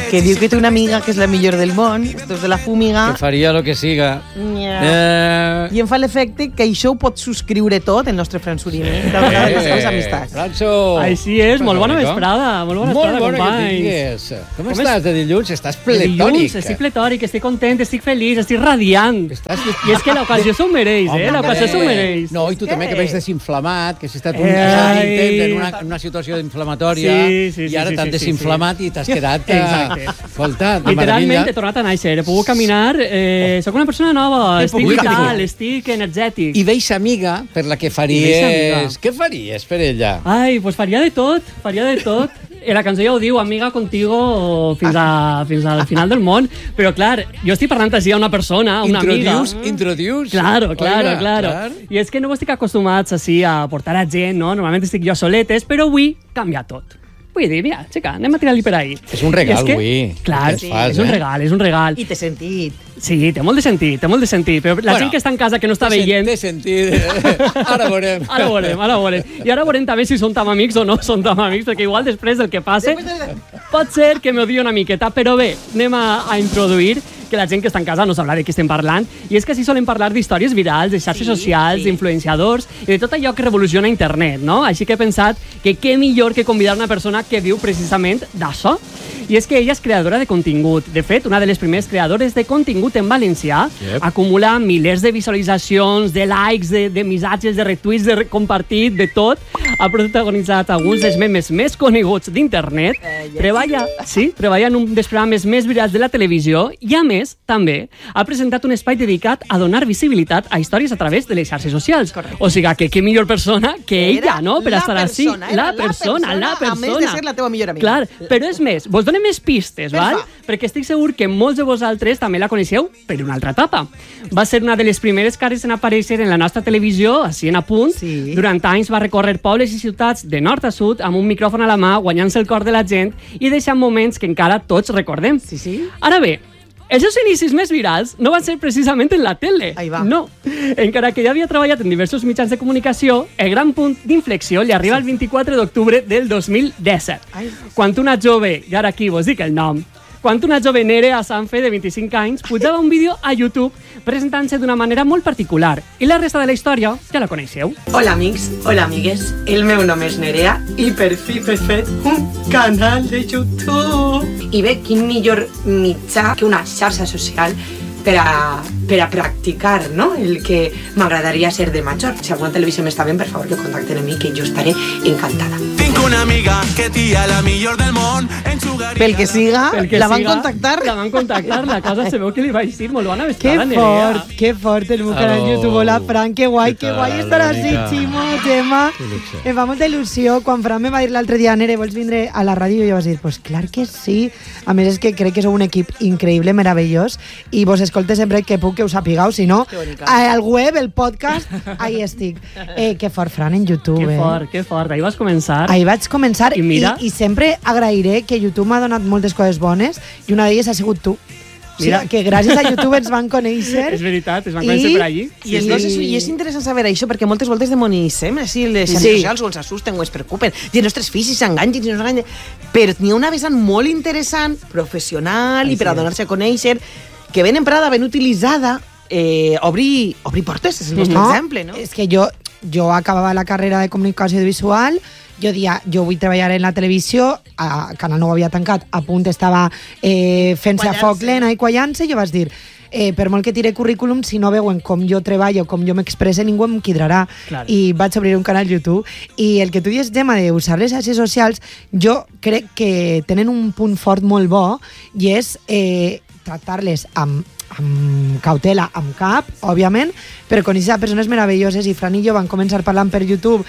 que diu que té una amiga que és la millor del món, estos de la fúmiga. Que faria lo que siga. I em fa l'efecte que això ho pot subscriure tot el nostre Fran Surimi, de les seves amistats. Franso! Així és, molt bona vesprada, molt bona que tingues. Com estàs de dilluns? Estàs pletòric. Estic pletòric, estic content, estic feliç, estic radiant. I és que l'ocasió s'ho mereix, l'ocasió s'ho mereix. No, i tu també que veus desinflamat, que has estat un temps en una situació inflamatòria i ara t'han desinflamat i t'has quedat... Escolta, literalment he tornat a néixer, he pogut caminar, soc una persona nova, estic vital, estic energètic. I veig amiga per la que faries... Què faries per ella? Ai, pues faria de tot. La cançó ja ho diu, amiga contigo fins al final del món, però clar, jo estic parlant així a una persona, a una amiga. Introduce? Claro. I és que no estic acostumats així a portar a gent, no? Normalment estic jo soletes, però avui canvia tot. Vull dir, mira, xica, anem a tirar-li per ahí. És un regal, avui. Clar, és un regal. I té sentit. Sí, té molt de sentit, però la gent que està en casa que no està veient... Té sentit. Ara veurem. I ara veurem també si són tan amics o no són tan amics, perquè igual després del que passe pot ser que m'odio una miqueta, però bé, anem a introduir que la gent que està en casa no sabrà de què estem parlant, i és que així solen parlar d'històries virals, de xarxes socials, d'influenciadors i de tot allò que revoluciona internet, no? Així que he pensat que què millor que convidar una persona que viu precisament d'això. I és que ella és creadora de contingut. De fet, una de les primeres creadores de contingut en valencià. Acumula milers de visualitzacions, de likes, de missatges, de retuits, de compartit, de tot. Ha protagonitzat alguns dels memes més coneguts d'internet. Treballa en un dels programes més virals de la televisió i, a més, també ha presentat un espai dedicat a donar visibilitat a històries a través de les xarxes socials. O sigui que què millor persona que ella, no?, per estar així. La persona. A més de ser la teva millor amiga. Clar, però és més, vos donem més pistes, val? Perquè estic segur que molts de vosaltres també la coneixeu per una altra etapa. Va ser una de les primeres cares en aparèixer en la nostra televisió, així en apunt. Durant anys va recórrer pobles i ciutats de nord a sud amb un micròfon a la mà, guanyant-se el cor de la gent i deixant moments que encara tots recordem. Ara bé, els seus inicis més virals no van ser precisament en la tele. No. Encara que ja havia treballat en diversos mitjans de comunicació, el gran punt d'inflexió li arriba el 24 d'octubre del 2017. Quan una jove, i ara aquí vos dic el nom, quan una jove Nerea Sanfe, de 25 anys, pujava un vídeo a YouTube presentant-se d'una manera molt particular. I la resta de la història ja la coneixeu. Hola amics, hola amigues, el meu nom és Nerea i per fi he fet un canal de YouTube. I bé, quin millor mitjà que una xarxa social per a practicar, no?, el que m'agradaria ser de major. Si alguna televisió m'està ben, per favor, que contacten amb mi, que jo estaré encantada. Tinc una amiga que tia la millor del món. Pel que siga, la van contactar. La cosa se veu que li vaig dir molt bona vesprada, Nerea. Que fort el meu canal de YouTube. Hola, Fran, que guai estar així, Ximo, Gemma. Em fa molta il·lusió. Quan Fran me va dir l'altre dia, Nere, vols vindre a la ràdio? I jo vaig dir, pues clar que sí. A més, és que crec que sou un equip increïble, meravellós, i vos escolte sempre que puc que us sapigueu, si no, al web, el podcast, ahí estic. Que fort, Fran, en YouTube. Que fort. Ahí vas començar. Ahí vaig començar i sempre agrairé que YouTube m'ha donat moltes coses bones i una d'elles ha sigut tu. Mira, que gràcies a YouTube ens van conèixer. És veritat, ens van conèixer per allí. I és interessant saber això, perquè moltes voltes demonissem si les xarxes socials o ens assusten o es preocupen. I els nostres fills s'enganxin, si no s'enganxin. Però n'hi ha una vessant molt interessant, professional i per a donar-se a conèixer, que ben emprada, ben utilitzada, obrir portes, és el nostre exemple, no? És que jo acabava la carrera de comunicació visual, jo dia, jo vull treballar en la televisió, a Canal 9 havia tancat, a punt estava fent-se a foc lena i quallant-se, jo vaig dir, per molt que tire currículum, si no veuen com jo treballo, com jo m'expresse, ningú em quidrarà. I vaig obrir un canal YouTube. I el que tu dius, Gemma, d'usar les xarxes socials, jo crec que tenen un punt fort molt bo, i és tractar-les amb cautela, amb cap, òbviament, però conèixer persones meravelloses, i Fran i jo van començar parlant per YouTube,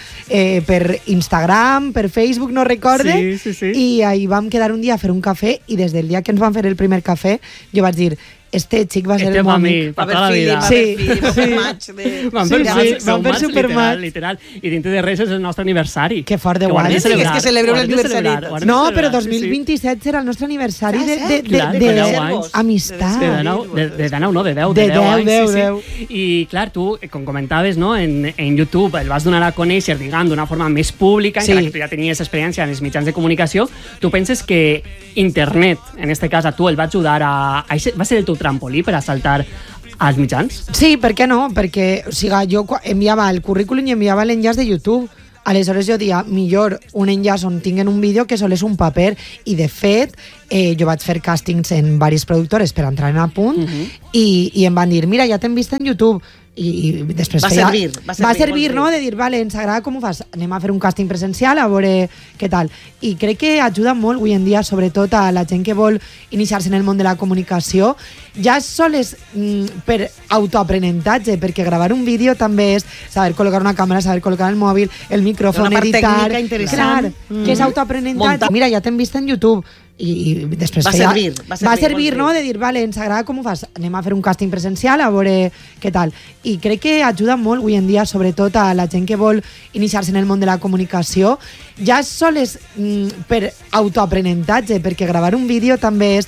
per Instagram, per Facebook, no recorde, i ahí vam quedar un dia a fer un cafè, i des del dia que ens van fer el primer cafè, jo vaig dir, este xic va ser el mòmic. Va per vida. Van fer supermatch. Literal. I dintre de res és el nostre aniversari. Que fort de guai. És que celebrem l'aniversari. No, però 2027 serà el nostre aniversari d'amistat. De 10, no? De 10 anys. I clar, tu, com comentaves, no? En YouTube el vas donar a conèixer, diguem, d'una forma més pública, encara que tu ja tenies experiència en els mitjans de comunicació. Tu penses que internet, en este cas a tu, el va ajudar a... Va ser el teu trampolí per a saltar als mitjans? Sí, per què no? Perquè jo enviava el currículum i enviava l'enllaç de YouTube. Aleshores jo dia, millor un enllaç on tinguen un vídeo que sols és un paper. I de fet, jo vaig fer càstings en diverses productores per entrar en A Punt i em van dir, mira, ja t'hem vist en YouTube. I després va servir, no? De dir, vale, ens agrada com ho fas, anem a fer un càsting presencial a veure què tal. I crec que ajuda molt avui en dia, sobretot a la gent que vol iniciar-se en el món de la comunicació. Ja sols per autoaprenentatge, perquè gravar un vídeo també és saber col·locar una càmera, saber col·locar el mòbil, el micròfon, editar... Una part tècnica interessant. Clar, que és autoaprenentatge. Mira, ja t'hem vist en YouTube. I després va servir, no? De dir, vale, ens agrada com ho fas, anem a fer un càsting presencial a veure què tal. I crec que ajuda molt avui en dia, sobretot a la gent que vol iniciar-se en el món de la comunicació. Ja sols per autoaprenentatge, perquè gravar un vídeo també és